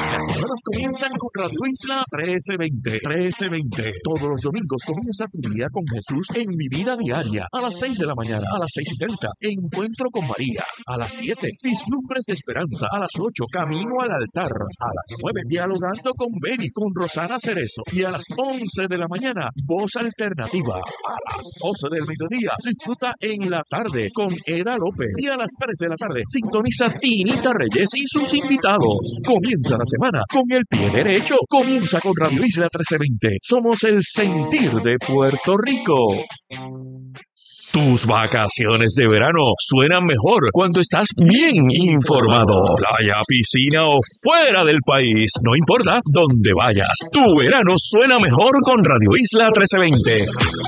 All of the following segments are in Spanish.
Las semanas comienzan con Radio Isla 1320. Todos los domingos comienza tu día con Jesús en Mi Vida Diaria. A las 6 de la mañana, a las 6:30. Encuentro con María. A las 7, Vislumbres de Esperanza. A las 8, Camino al Altar. A las 9, Dialogando con Beni, con Rosana Cerezo. Y a las 11 de la mañana, Voz Alternativa. A las 12 del mediodía, disfruta en la tarde con Eda López. Y a las 3 de la tarde, sintoniza Tinita Reyes y sus invitados. Comienza la semana con el pie derecho. Comienza con Radio Isla 1320. Somos el sentir de Puerto Rico. Tus vacaciones de verano suenan mejor cuando estás bien informado. Playa, piscina o fuera del país, no importa dónde vayas. Tu verano suena mejor con Radio Isla 1320.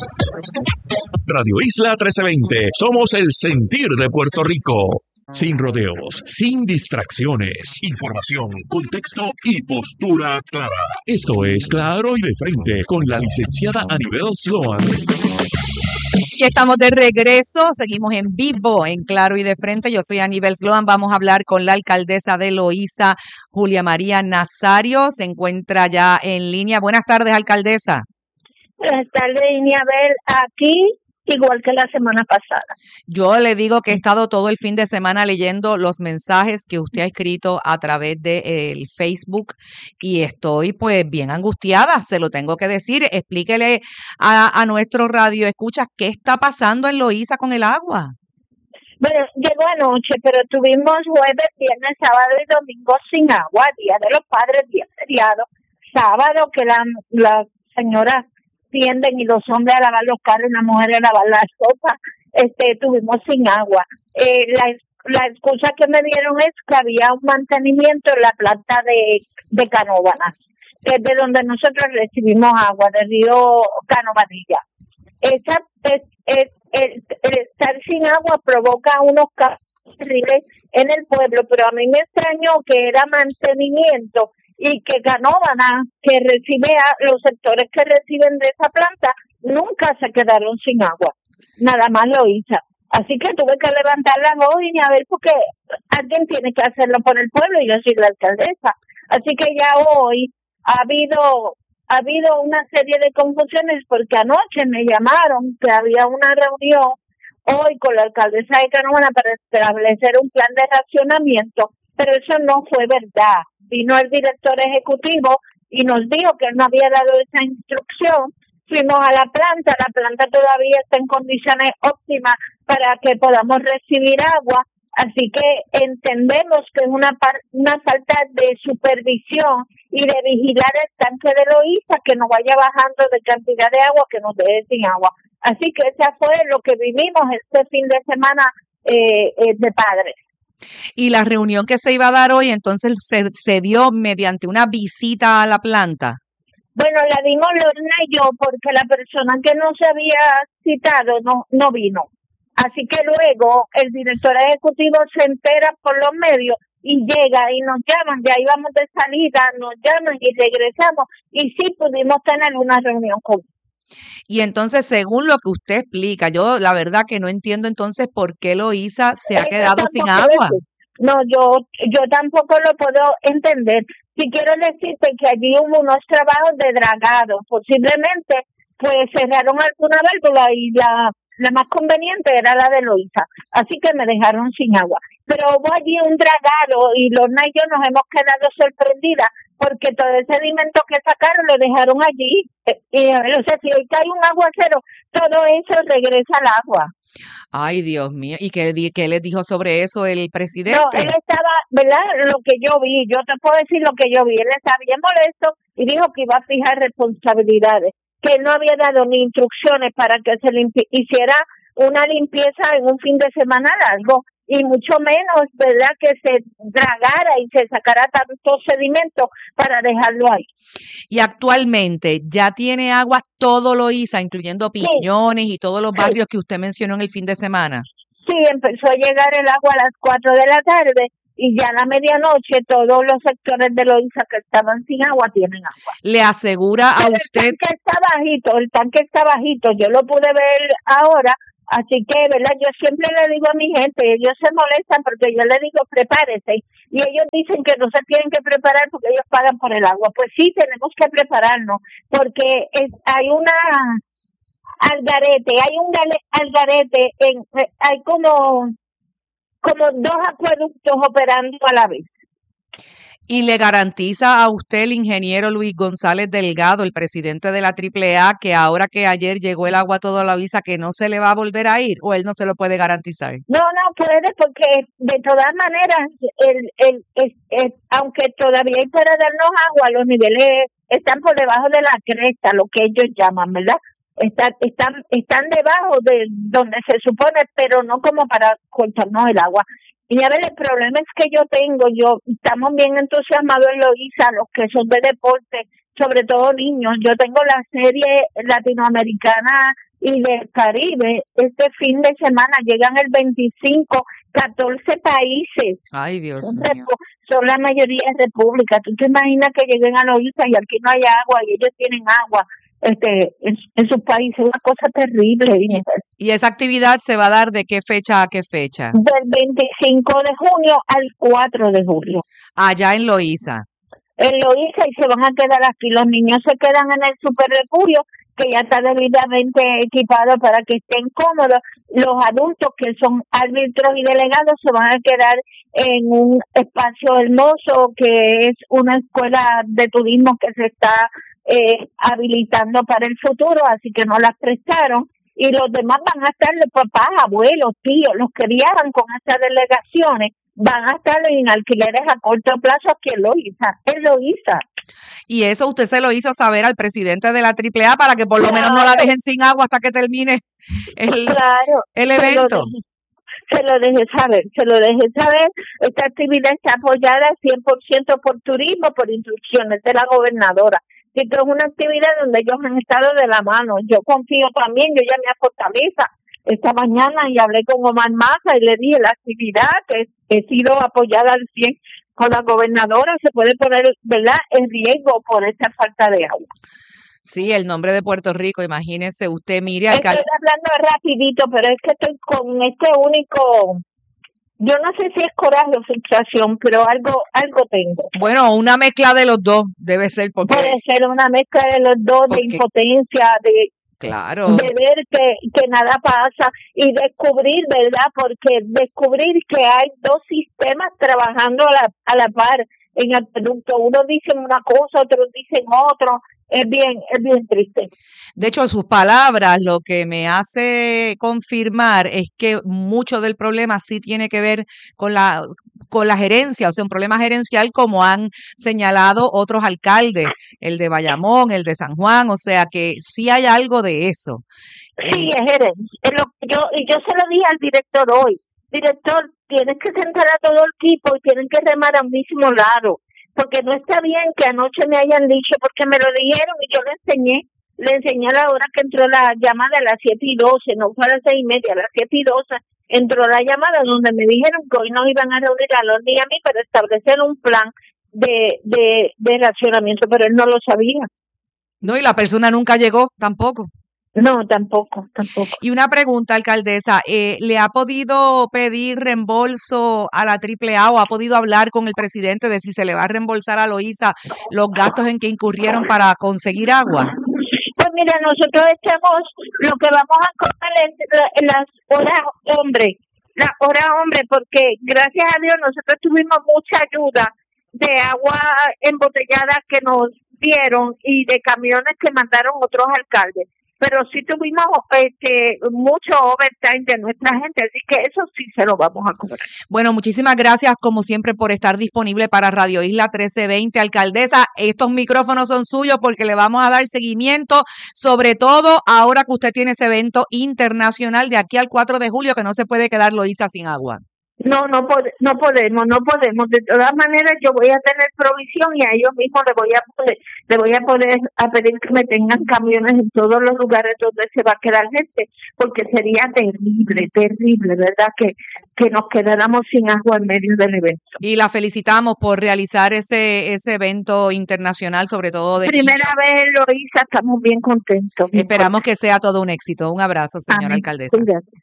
Radio Isla 1320. Somos el sentir de Puerto Rico. Sin rodeos, sin distracciones, información, contexto y postura clara. Esto es Claro y de Frente con la licenciada Anibel Sloan. Aquí estamos de regreso, seguimos en vivo en Claro y de Frente. Yo soy Anibel Sloan. Vamos a hablar con la alcaldesa de Loíza, Julia María Nazario. Se encuentra ya en línea. Buenas tardes, alcaldesa. Buenas tardes, Anibel. Aquí igual que la semana pasada. Yo le digo que he estado todo el fin de semana leyendo los mensajes que usted ha escrito a través de el Facebook y estoy pues bien angustiada, se lo tengo que decir. Explíquele a nuestro radio escuchas qué está pasando en Loíza con el agua. Bueno, llegó anoche, pero tuvimos jueves, viernes, sábado y domingo sin agua, Día de los Padres, día feriado, sábado que la señora tienden y los hombres a lavar los carros y las mujeres a lavar la sopa, tuvimos sin agua. La excusa que me dieron es que había un mantenimiento en la planta de Canóvanas, que es de donde nosotros recibimos agua, del río Canovanilla. El estar sin agua provoca unos cambios terribles en el pueblo, pero a mí me extrañó que era mantenimiento y que Canóvanas, que recibe los sectores que reciben de esa planta, nunca se quedaron sin agua, nada más Loíza. Así que tuve que levantar la voz y a ver, porque alguien tiene que hacerlo por el pueblo y yo soy la alcaldesa. Así que ya hoy ha habido una serie de confusiones porque anoche me llamaron que había una reunión hoy con la alcaldesa de Canóvanas para establecer un plan de racionamiento, pero eso no fue verdad. Vino el director ejecutivo y nos dijo que él no había dado esa instrucción. Fuimos a la planta todavía está en condiciones óptimas para que podamos recibir agua, así que entendemos que es una falta de supervisión y de vigilar el tanque de Loíza, que nos vaya bajando de cantidad de agua, que nos deje sin agua. Así que ese fue lo que vivimos este fin de semana de padres. Y la reunión que se iba a dar hoy, entonces, se dio mediante una visita a la planta. Bueno, la dimos Lorna y yo porque la persona que no se había citado no vino. Así que luego el director ejecutivo se entera por los medios y llega y nos llaman, ya íbamos de salida, nos llaman y regresamos. Y sí pudimos tener una reunión con él. Y entonces, según lo que usted explica, yo la verdad que no entiendo entonces por qué Loíza se ha quedado sin agua. No, yo tampoco lo puedo entender. Si quiero decirte que allí hubo unos trabajos de dragado, posiblemente pues cerraron alguna válvula y la más conveniente era la de Loíza, así que me dejaron sin agua. Pero hubo allí un dragado y Lorna y yo nos hemos quedado sorprendidas porque todo ese sedimento que sacaron lo dejaron allí. O sea, si hoy cae un aguacero, todo eso regresa al agua. Ay, Dios mío. ¿Y qué les dijo sobre eso el presidente? No, él estaba, ¿verdad? Lo que yo vi, yo te puedo decir lo que yo vi. Él estaba bien molesto y dijo que iba a fijar responsabilidades, que no había dado ni instrucciones para que se hiciera una limpieza en un fin de semana largo, y mucho menos, ¿verdad?, que se dragara y se sacara tanto sedimento para dejarlo ahí. Y actualmente ya tiene agua todo Loíza, incluyendo Piñones y todos los barrios que usted mencionó en el fin de semana. Sí, empezó a llegar el agua a las 4 de la tarde y ya a la medianoche todos los sectores de Loíza que estaban sin agua tienen agua. ¿Le asegura a usted? El tanque está bajito, yo lo pude ver ahora. Así que, ¿verdad? Yo siempre le digo a mi gente, ellos se molestan porque yo les digo, prepárese. Y ellos dicen que no se tienen que preparar porque ellos pagan por el agua. Pues sí, tenemos que prepararnos porque hay una algarete, hay como dos acueductos operando a la vez. Y le garantiza a usted el ingeniero Luis González Delgado, el presidente de la AAA, que ahora que ayer llegó el agua a toda la Loíza, que no se le va a volver a ir, o él no se lo puede garantizar. No puede, porque de todas maneras, aunque todavía hay para darnos agua, los niveles están por debajo de la cresta, lo que ellos llaman, ¿verdad? Están debajo de donde se supone, pero no como para cortarnos el agua. Y a ver, el problema es que estamos bien entusiasmados en Loíza, los que son de deporte, sobre todo niños. Yo tengo la serie latinoamericana y del Caribe. Este fin de semana llegan el 25, 14 países. Ay, Dios mío. Son la mayoría de repúblicas. ¿Tú te imaginas que lleguen a Loíza y aquí no hay agua y ellos tienen agua? En sus países, una cosa terrible. ¿Y esa actividad se va a dar de qué fecha a qué fecha? Del 25 de junio al 4 de julio. Allá en Loíza. En Loíza, y se van a quedar aquí. Los niños se quedan en el Super Refugio, que ya está debidamente equipado para que estén cómodos. Los adultos, que son árbitros y delegados, se van a quedar en un espacio hermoso que es una escuela de turismo que se está habilitando para el futuro, así que no las prestaron, y los demás van a estar, los papás, abuelos, tíos, los que viajan con estas delegaciones, van a estar en alquileres a corto plazo aquí en Loíza. Y eso usted se lo hizo saber al presidente de la AAA para que por lo menos no la dejen sin agua hasta que termine el evento. Se lo dejé saber. Esta actividad está apoyada 100% por turismo, por instrucciones de la gobernadora. Y que es una actividad donde ellos han estado de la mano. Yo confío también, yo llamé a Fortaleza esta mañana y hablé con Omar Maza y le dije la actividad que he sido apoyada al 100 con la gobernadora se puede poner, ¿verdad?, en riesgo por esta falta de agua. Sí, el nombre de Puerto Rico, imagínese usted, mire, estoy hablando rapidito, pero es que estoy con este único, yo no sé si es coraje o frustración, pero algo tengo. Bueno, una mezcla de los dos debe ser, porque puede ser una mezcla de los dos, de impotencia, claro, de ver que nada pasa y descubrir, ¿verdad? Porque descubrir que hay dos sistemas trabajando a la par en el producto. Unos dicen una cosa, otros dicen otro. Es bien triste. De hecho, sus palabras lo que me hace confirmar es que mucho del problema sí tiene que ver con la gerencia, o sea, un problema gerencial como han señalado otros alcaldes, el de Bayamón, el de San Juan, o sea que sí hay algo de eso. Sí, es gerencia. Yo se lo dije al director hoy. Director, tienes que sentar a todo el equipo y tienen que remar a un mismo lado. Porque no está bien que anoche me hayan dicho, porque me lo dijeron y yo le enseñé a la hora que entró la llamada a las 7:12, no fue a las 6:30, a las 7:12 entró la llamada donde me dijeron que hoy nos iban a reunir a los niños a mí para establecer un plan de racionamiento, pero él no lo sabía. No, y la persona nunca llegó tampoco. No, tampoco. Y una pregunta, alcaldesa, ¿le ha podido pedir reembolso a la AAA o ha podido hablar con el presidente de si se le va a reembolsar a Loíza los gastos en que incurrieron para conseguir agua? Pues mira, nosotros lo que vamos a coger es las horas hombre, porque gracias a Dios nosotros tuvimos mucha ayuda de agua embotellada que nos dieron y de camiones que mandaron otros alcaldes. Pero sí tuvimos mucho overtime de nuestra gente, así que eso sí se lo vamos a cobrar. Bueno, muchísimas gracias como siempre por estar disponible para Radio Isla 1320. Alcaldesa, estos micrófonos son suyos porque le vamos a dar seguimiento, sobre todo ahora que usted tiene ese evento internacional de aquí al 4 de julio que no se puede quedar Loíza sin agua. No podemos. De todas maneras, yo voy a tener provisión y a ellos mismos le voy a poder a pedir que me tengan camiones en todos los lugares donde se va a quedar gente, porque sería terrible, ¿verdad? Que nos quedáramos sin agua en medio del evento. Y la felicitamos por realizar ese evento internacional, sobre todo de primera vez, Loísa, estamos bien contentos. Esperamos que sea todo un éxito. Un abrazo, señora alcaldesa.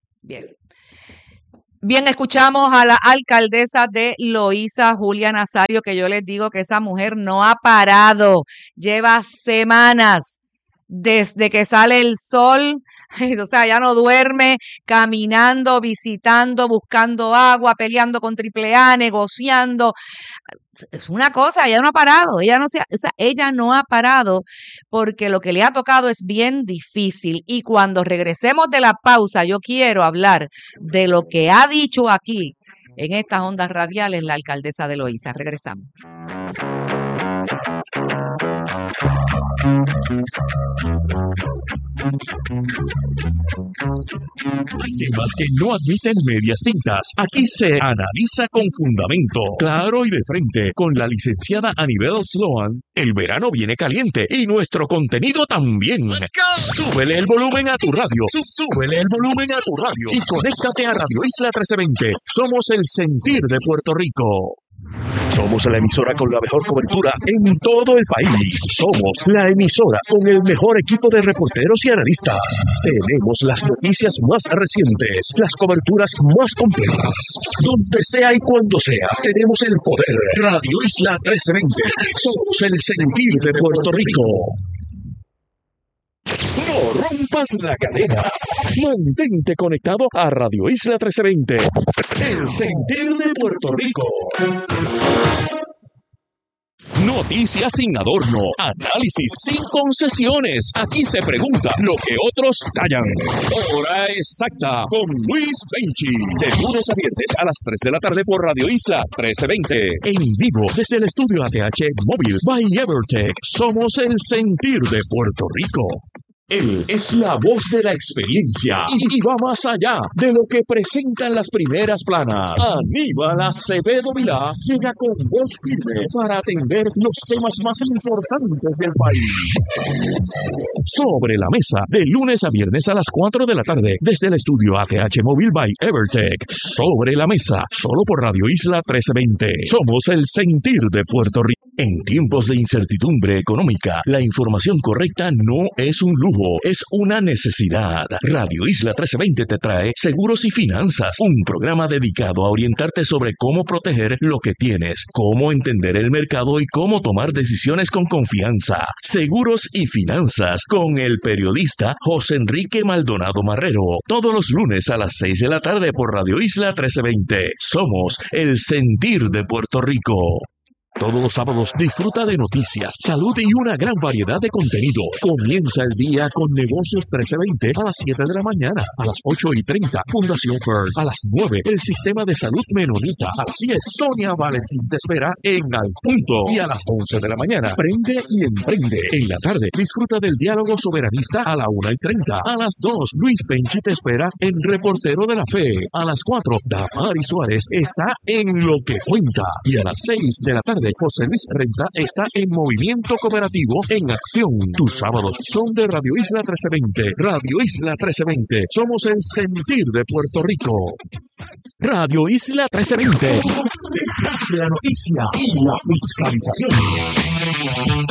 Bien, escuchamos a la alcaldesa de Loíza, Julia Nazario, que yo les digo que esa mujer no ha parado, lleva semanas desde que sale el sol, o sea, ya no duerme, caminando, visitando, buscando agua, peleando con AAA, negociando. Es una cosa, ella no ha parado, ella no ha parado porque lo que le ha tocado es bien difícil. Y cuando regresemos de la pausa, yo quiero hablar de lo que ha dicho aquí en estas ondas radiales la alcaldesa de Loíza. Regresamos. Hay temas que no admiten medias tintas. Aquí se analiza con fundamento, claro y de frente. Con la licenciada Anibel Sloan, el verano viene caliente y nuestro contenido también. Súbele el volumen a tu radio. Súbele el volumen a tu radio. Y conéctate a Radio Isla 1320. Somos el sentir de Puerto Rico. Somos la emisora con la mejor cobertura en todo el país. Somos la emisora con el mejor equipo de reporteros y analistas. Tenemos las noticias más recientes, las coberturas más completas. Donde sea y cuando sea, tenemos el poder. Radio Isla 1320. Somos el sentir de Puerto Rico. No rompas la cadena. Mantente conectado a Radio Isla 1320. El sentir de Puerto Rico. Noticias sin adorno, análisis sin concesiones. Aquí se pregunta lo que otros callan. Hora exacta con Luis Benchi. De lunes a viernes a las 3 de la tarde por Radio Isla 1320. En vivo desde el estudio ATH Móvil by Evertech. Somos el sentir de Puerto Rico. Él es la voz de la experiencia y va más allá de lo que presentan las primeras planas. Aníbal Acevedo Vilá llega con voz firme para atender los temas más importantes del país. Sobre la mesa, de lunes a viernes a las 4 de la tarde, desde el estudio ATH Móvil by Evertech. Sobre la mesa, solo por Radio Isla 1320. Somos el sentir de Puerto Rico. En tiempos de incertidumbre económica, la información correcta no es un lujo, es una necesidad. Radio Isla 1320 te trae Seguros y Finanzas, un programa dedicado a orientarte sobre cómo proteger lo que tienes, cómo entender el mercado y cómo tomar decisiones con confianza. Seguros y Finanzas con el periodista José Enrique Maldonado Marrero, todos los lunes a las 6 de la tarde por Radio Isla 1320. Somos el sentir de Puerto Rico. Todos los sábados disfruta de noticias, salud y una gran variedad de contenido. Comienza el día con Negocios 1320 a las 7 de la mañana, a las 8:30, Fundación Fern, a las 9, el Sistema de Salud Menonita, a las 10, Sonia Valentín te espera en Al Punto, y a las 11 de la mañana, Prende y Emprende. En la tarde, disfruta del Diálogo Soberanista a la 1:30, a las 2, Luis Benchi te espera en Reportero de la Fe, a las 4, Damari Suárez está en Lo que Cuenta, y a las 6 de la tarde, José Luis Renta está en Movimiento Cooperativo en Acción. Tus sábados son de Radio Isla 1320. Radio Isla 1320. Somos el sentir de Puerto Rico. Radio Isla 1320. Detrás de la noticia y la fiscalización.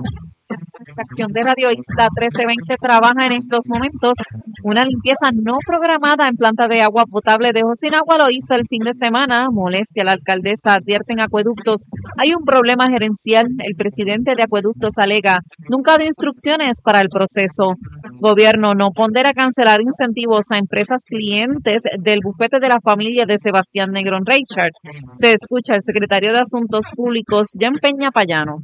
La acción de Radio Isla 1320 trabaja en estos momentos una limpieza no programada en planta de agua potable de Sin Agua. Lo hizo el fin de semana. Molestia a la alcaldesa, advierten Acueductos. Hay un problema gerencial. El presidente de Acueductos alega nunca dio instrucciones para el proceso. Gobierno no pondera cancelar incentivos a empresas clientes del bufete de la familia de Sebastián Negrón Richard. Se escucha el secretario de Asuntos Públicos, Jan Peña Payano.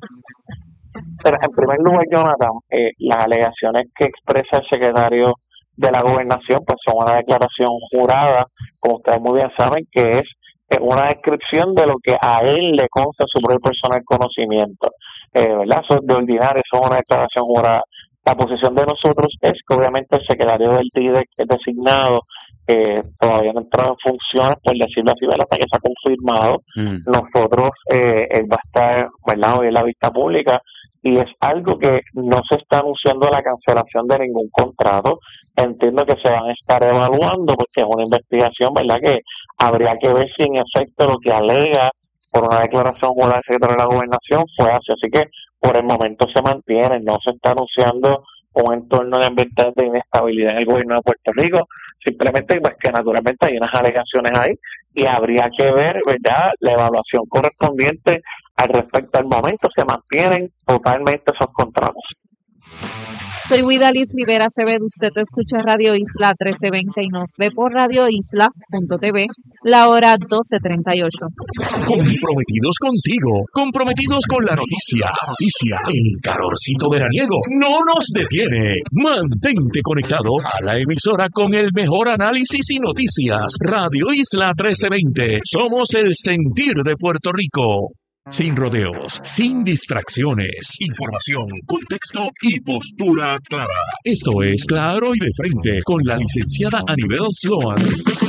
Pero en primer lugar, Jonathan, las alegaciones que expresa el secretario de la Gobernación pues son una declaración jurada, como ustedes muy bien saben, que es una descripción de lo que a él le consta su propio personal conocimiento. ¿Verdad? Eso de ordinario, eso es una declaración jurada. La posición de nosotros es que obviamente el secretario del TIDEC es designado todavía no entrado en funciones, por decirlo así, ¿verdad? Hasta que se ha confirmado. Nosotros, él va a estar, ¿verdad?, hoy en la vista pública, y es algo que no se está anunciando la cancelación de ningún contrato. Entiendo que se van a estar evaluando porque es una investigación, ¿verdad?, que habría que ver si en efecto lo que alega por una declaración jurada del secretario de la Gobernación fue así que por el momento se mantiene, no se está anunciando un entorno de inestabilidad en el gobierno de Puerto Rico, simplemente pues que naturalmente hay unas alegaciones ahí y habría que ver, ¿verdad?, la evaluación correspondiente al respecto. Al momento se mantienen totalmente esos contratos. Soy Widalis Rivera Acevedo, usted escucha Radio Isla 1320 y nos ve por radioisla.tv, la hora 12:38. Comprometidos contigo, comprometidos con la noticia, el calorcito veraniego no nos detiene. Mantente conectado a la emisora con el mejor análisis y noticias. Radio Isla 1320, somos el sentir de Puerto Rico. Sin rodeos, sin distracciones, información, contexto y postura clara. Esto es Claro y de Frente con la licenciada Anibel Sloan.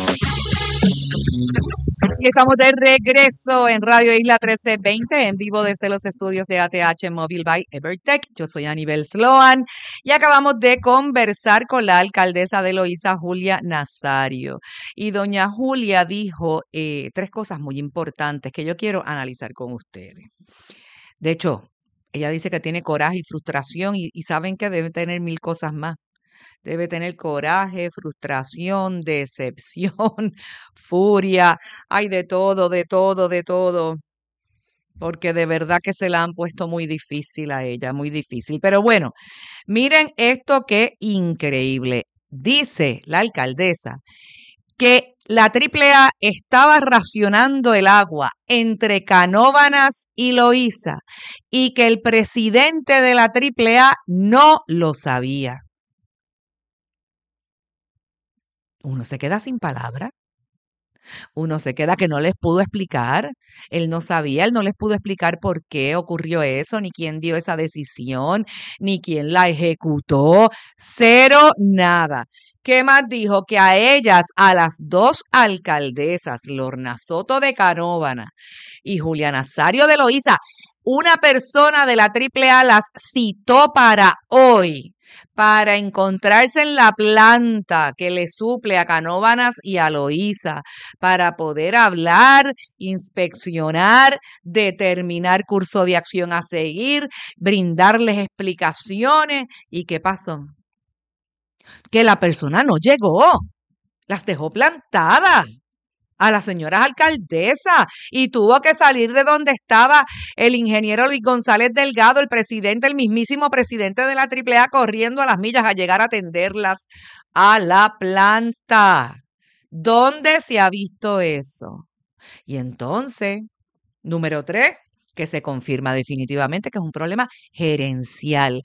Y estamos de regreso en Radio Isla 1320, en vivo desde los estudios de ATH Mobile by Evertech. Yo soy Anibel Sloan y acabamos de conversar con la alcaldesa de Loíza, Julia Nazario. Y doña Julia dijo 3 cosas muy importantes que yo quiero analizar con ustedes. De hecho, ella dice que tiene coraje y frustración y saben que debe tener 1000 cosas más. Debe tener coraje, frustración, decepción, furia, hay de todo, porque de verdad que se la han puesto muy difícil a ella, muy difícil. Pero bueno, miren esto qué increíble. Dice la alcaldesa que la AAA estaba racionando el agua entre Canóvanas y Loíza y que el presidente de la AAA no lo sabía. Uno se queda sin palabras, uno se queda que no les pudo explicar, él no sabía, él no les pudo explicar por qué ocurrió eso, ni quién dio esa decisión, ni quién la ejecutó, cero, nada. ¿Qué más dijo? Que a ellas, a las 2 alcaldesas, Lorna Soto de Canóvana y Julia Nazario de Loíza, una persona de la AAA las citó para hoy, para encontrarse en la planta que le suple a Canóvanas y a Loíza, para poder hablar, inspeccionar, determinar curso de acción a seguir, brindarles explicaciones. ¿Y qué pasó? Que la persona no llegó, las dejó plantadas a las señoras alcaldesas y tuvo que salir de donde estaba el ingeniero Luis González Delgado, el presidente, el mismísimo presidente de la AAA, corriendo a las millas a llegar a atenderlas a la planta. ¿Dónde se ha visto eso? Y entonces, número 3, que se confirma definitivamente que es un problema gerencial.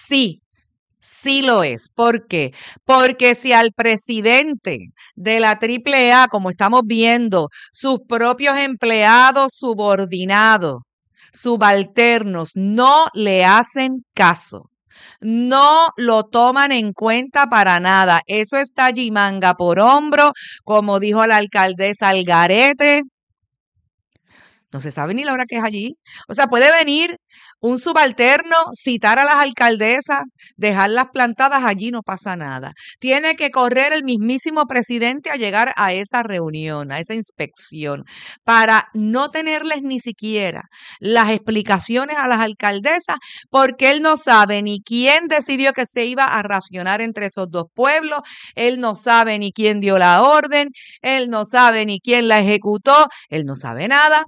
Sí lo es. ¿Por qué? Porque si al presidente de la AAA, como estamos viendo, sus propios empleados subordinados, subalternos, no le hacen caso, no lo toman en cuenta para nada, eso está allí manga por hombro, como dijo la alcaldesa Algarete. No se sabe ni la hora que es allí. O sea, puede venir un subalterno, citar a las alcaldesas, dejarlas plantadas allí, no pasa nada. Tiene que correr el mismísimo presidente a llegar a esa reunión, a esa inspección, para no tenerles ni siquiera las explicaciones a las alcaldesas, porque él no sabe ni quién decidió que se iba a racionar entre esos 2 pueblos, él no sabe ni quién dio la orden, él no sabe ni quién la ejecutó, él no sabe nada.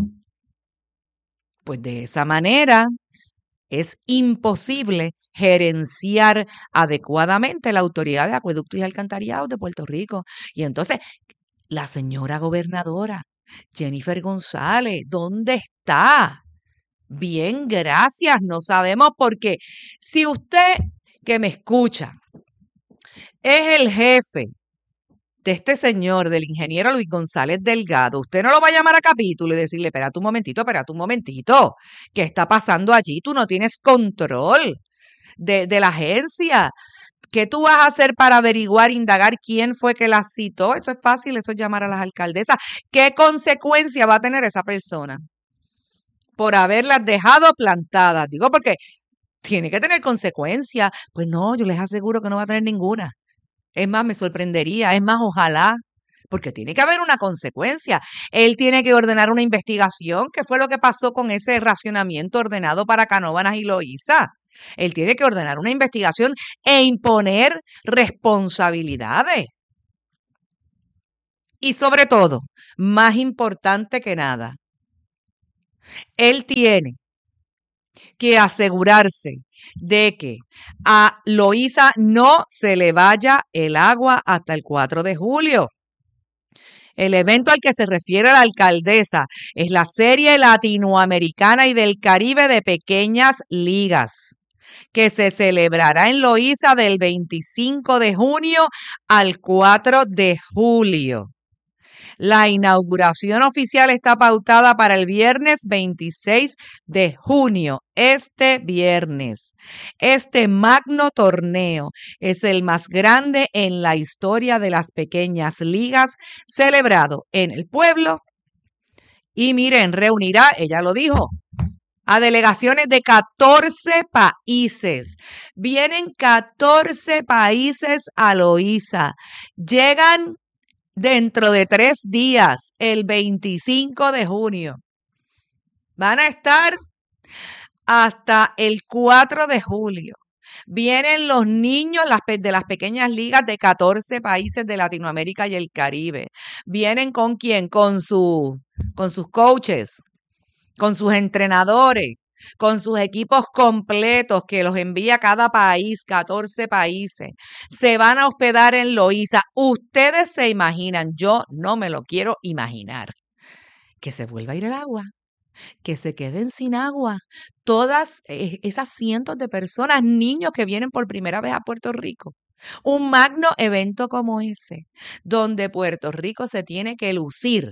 Pues de esa manera es imposible gerenciar adecuadamente la Autoridad de Acueductos y Alcantarillados de Puerto Rico. Y entonces, la señora gobernadora, Jennifer González, ¿dónde está? Bien, gracias, no sabemos por qué. Si usted que me escucha es el jefe de este señor, del ingeniero Luis González Delgado, usted no lo va a llamar a capítulo y decirle, espérate un momentito, ¿qué está pasando allí? Tú no tienes control de la agencia. ¿Qué tú vas a hacer para averiguar, indagar quién fue que las citó? Eso es fácil, eso es llamar a las alcaldesas. ¿Qué consecuencia va a tener esa persona por haberlas dejado plantadas? Digo, porque tiene que tener consecuencias. Pues no, yo les aseguro que no va a tener ninguna. Es más, me sorprendería, es más, ojalá, porque tiene que haber una consecuencia. Él tiene que ordenar una investigación. ¿Qué fue lo que pasó con ese racionamiento ordenado para Canóvanas y Loíza? Él tiene que ordenar una investigación e imponer responsabilidades. Y sobre todo, más importante que nada, él tiene que asegurarse de que a Loíza no se le vaya el agua hasta el 4 de julio. El evento al que se refiere la alcaldesa es la Serie Latinoamericana y del Caribe de Pequeñas Ligas, que se celebrará en Loíza del 25 de junio al 4 de julio. La inauguración oficial está pautada para el viernes 26 de junio, este viernes. Este magno torneo es el más grande en la historia de las pequeñas ligas, celebrado en el pueblo. Y miren, reunirá, ella lo dijo, a delegaciones de 14 países. Vienen 14 países a Loíza. Llegan dentro de 3 días, el 25 de junio. Van a estar hasta el 4 de julio. Vienen los niños de las pequeñas ligas de 14 países de Latinoamérica y el Caribe. Vienen ¿con quién? Con sus coaches, con sus entrenadores, con sus equipos completos que los envía cada país, 14 países. Se van a hospedar en Loíza. Ustedes se imaginan, yo no me lo quiero imaginar, que se vuelva a ir el agua, que se queden sin agua. Todas esas cientos de personas, niños que vienen por primera vez a Puerto Rico. Un magno evento como ese, donde Puerto Rico se tiene que lucir.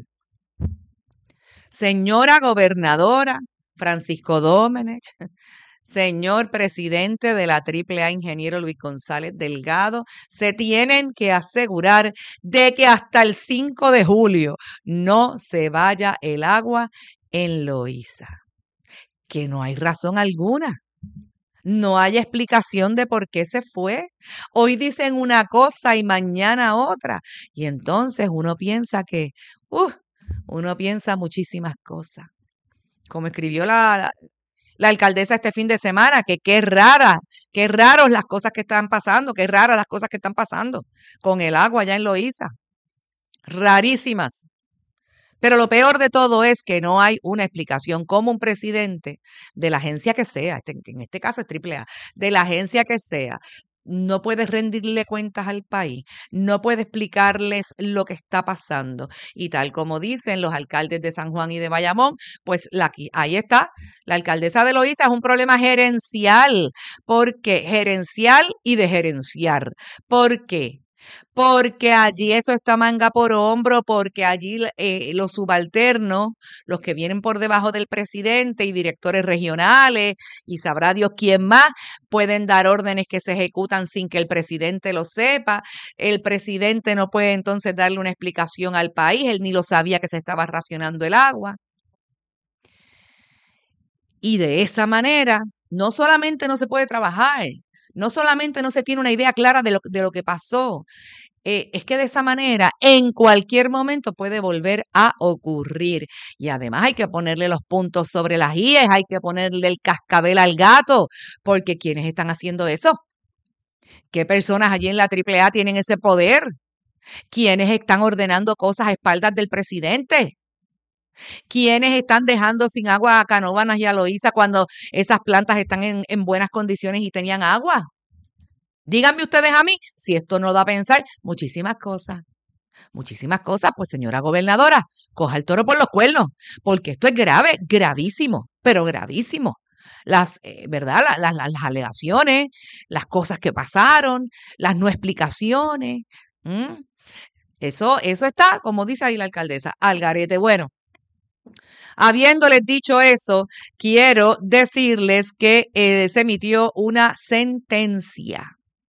Señora gobernadora Francisco Domenech, señor presidente de la AAA, ingeniero Luis González Delgado, se tienen que asegurar de que hasta el 5 de julio no se vaya el agua en Loíza. Que no hay razón alguna. No hay explicación de por qué se fue. Hoy dicen una cosa y mañana otra. Y entonces uno piensa uno piensa muchísimas cosas. Como escribió la alcaldesa este fin de semana, que qué raros las cosas que están pasando, qué raras las cosas que están pasando con el agua allá en Loíza. Rarísimas. Pero lo peor de todo es que no hay una explicación cómo un presidente de la agencia que sea, en este caso es AAA, de la agencia que sea, no puede rendirle cuentas al país, no puede explicarles lo que está pasando. Y tal como dicen los alcaldes de San Juan y de Bayamón, pues ahí está, la alcaldesa de Loíza es un problema gerencial, gerencial y de gerenciar. ¿Por qué? Porque allí eso está manga por hombro, porque allí los subalternos, los que vienen por debajo del presidente y directores regionales y sabrá Dios quién más, pueden dar órdenes que se ejecutan sin que el presidente lo sepa. El presidente no puede entonces darle una explicación al país, él ni lo sabía que se estaba racionando el agua. Y de esa manera, no solamente no se puede trabajar, no solamente no se tiene una idea clara de lo que pasó, es que de esa manera en cualquier momento puede volver a ocurrir. Y además hay que ponerle los puntos sobre las íes, hay que ponerle el cascabel al gato, porque ¿quiénes están haciendo eso? ¿Qué personas allí en la AAA tienen ese poder? ¿Quiénes están ordenando cosas a espaldas del presidente? ¿Quiénes están dejando sin agua a Canóvanas y a Loíza cuando esas plantas están en buenas condiciones y tenían agua? Díganme ustedes a mí si esto no da a pensar muchísimas cosas. Muchísimas cosas, pues señora gobernadora, coja el toro por los cuernos, porque esto es grave, gravísimo, pero gravísimo. ¿Verdad? Las alegaciones, las cosas que pasaron, las no explicaciones. Eso está, como dice ahí la alcaldesa, al garete. Bueno, habiéndoles dicho eso, quiero decirles que se emitió una sentencia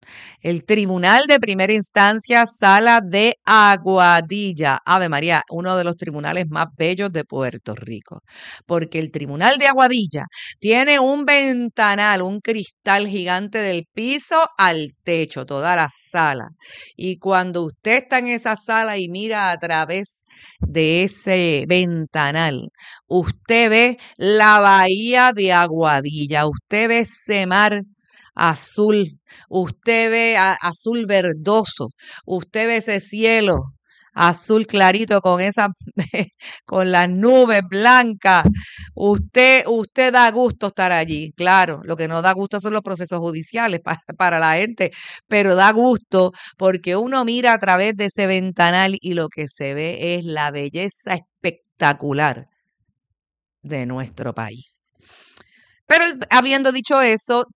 El Tribunal de Primera Instancia, Sala de Aguadilla. Ave María, uno de los tribunales más bellos de Puerto Rico. Porque el Tribunal de Aguadilla tiene un ventanal, un cristal gigante del piso al techo, toda la sala. Y cuando usted está en esa sala y mira a través de ese ventanal, usted ve la bahía de Aguadilla, usted ve ese mar azul, usted ve azul verdoso, usted ve ese cielo azul clarito con esa con las nubes blancas. Usted da gusto estar allí. Claro, lo que no da gusto son los procesos judiciales para la gente, pero da gusto porque uno mira a través de ese ventanal y lo que se ve es la belleza espectacular de nuestro país. Pero habiendo dicho eso,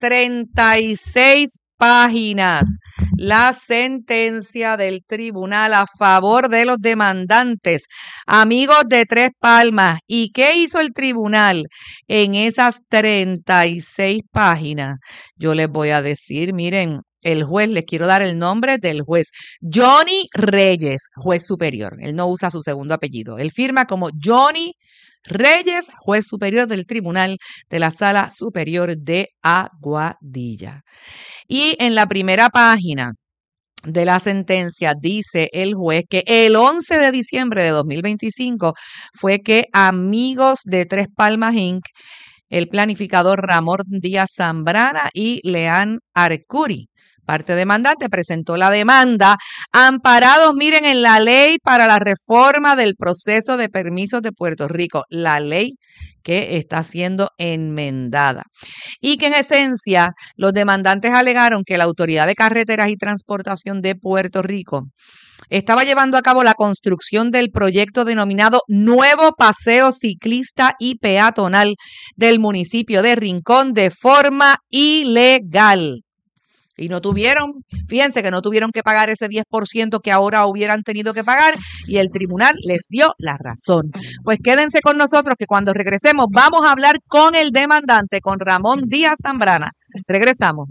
36 páginas la sentencia del tribunal a favor de los demandantes, amigos de Tres Palmas. ¿Y qué hizo el tribunal en esas 36 páginas? Yo les voy a decir, miren, el juez, les quiero dar el nombre del juez, Johnny Reyes, juez superior. Él no usa su segundo apellido. Él firma como Johnny Reyes, juez superior del Tribunal de la Sala Superior de Aguadilla. Y en la primera página de la sentencia dice el juez que el 11 de diciembre de 2025 fue que amigos de Tres Palmas Inc., el planificador Ramón Díaz Zambrana y Leán Arcuri, parte demandante, presentó la demanda amparados, miren, en la ley para la reforma del proceso de permisos de Puerto Rico, la ley que está siendo enmendada. Y que en esencia los demandantes alegaron que la Autoridad de Carreteras y Transportación de Puerto Rico estaba llevando a cabo la construcción del proyecto denominado Nuevo Paseo Ciclista y Peatonal del municipio de Rincón de forma ilegal. Y no tuvieron, fíjense que no tuvieron que pagar ese 10% que ahora hubieran tenido que pagar y el tribunal les dio la razón. Pues quédense con nosotros que cuando regresemos vamos a hablar con el demandante, con Ramón Díaz Zambrana. Regresamos.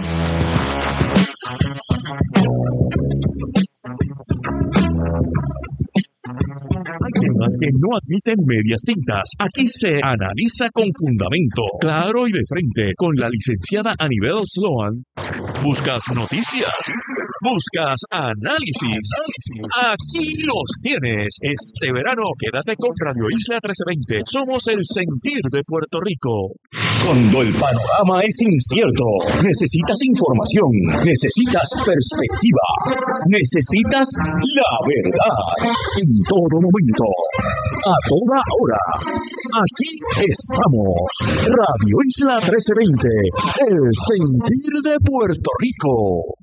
Hay temas que no admiten medias tintas. Aquí se analiza con fundamento, claro y de frente, con la licenciada Anibel Sloan. ¿Buscas noticias? ¿Buscas análisis? Aquí los tienes. Este verano quédate con Radio Isla 1320. Somos el sentir de Puerto Rico. Cuando el panorama es incierto, necesitas información, necesitas perspectiva, necesitas la verdad. En todo momento, a toda hora. Aquí estamos. Radio Isla 1320, el sentir de Puerto Rico.